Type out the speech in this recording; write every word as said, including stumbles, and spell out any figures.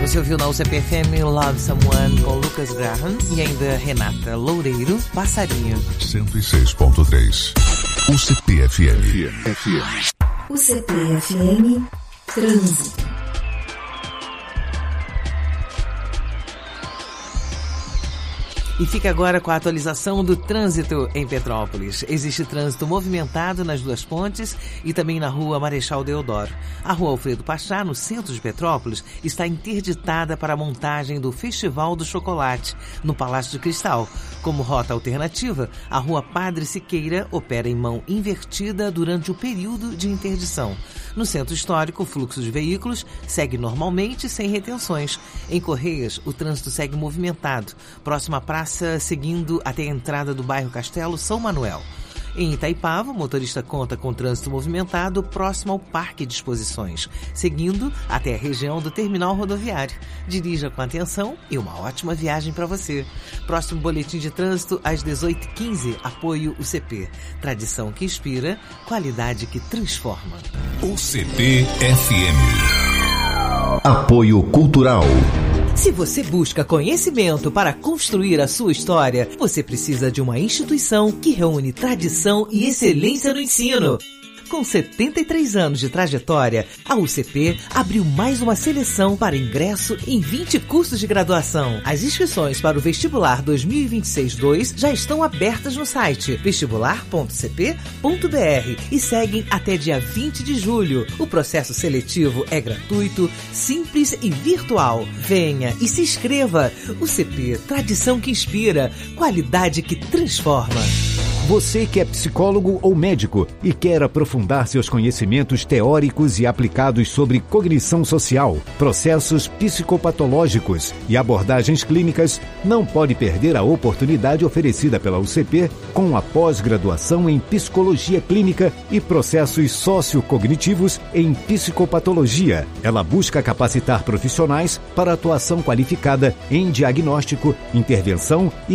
Você ouviu na U C P F M Love Someone com Lucas Graham e ainda Renata Loureiro, Passarinho. cento e seis ponto três. U C P F M. U C P F M Trânsito. E fica agora com a atualização do trânsito em Petrópolis. Existe trânsito movimentado nas duas pontes e também na rua Marechal Deodoro. A rua Alfredo Pachá, no centro de Petrópolis, está interditada para a montagem do Festival do Chocolate, no Palácio de Cristal. Como rota alternativa, a rua Padre Siqueira opera em mão invertida durante o período de interdição. No centro histórico, o fluxo de veículos segue normalmente, sem retenções. Em Correias, o trânsito segue movimentado, próximo à praça, seguindo até a entrada do bairro Castelo São Manuel. Em Itaipava, o motorista conta com trânsito movimentado próximo ao Parque de Exposições, seguindo até a região do terminal rodoviário. Dirija com atenção e uma ótima viagem para você. Próximo boletim de trânsito às dezoito e quinze, apoio U C P. Tradição que inspira, qualidade que transforma. U C P F M. Apoio Cultural. Se você busca conhecimento para construir a sua história, você precisa de uma instituição que reúne tradição e excelência no ensino. Com setenta e três anos de trajetória, a U C P abriu mais uma seleção para ingresso em vinte cursos de graduação. As inscrições para o Vestibular dois mil e vinte e seis dois já estão abertas no site vestibular ponto c p ponto b r e seguem até dia vinte de julho. O processo seletivo é gratuito, simples e virtual. Venha e se inscreva. U C P, tradição que inspira, qualidade que transforma. Você que é psicólogo ou médico e quer aprofundar seus conhecimentos teóricos e aplicados sobre cognição social, processos psicopatológicos e abordagens clínicas, não pode perder a oportunidade oferecida pela U C P com a pós-graduação em Psicologia Clínica e Processos Sociocognitivos em Psicopatologia. Ela busca capacitar profissionais para atuação qualificada em diagnóstico, intervenção e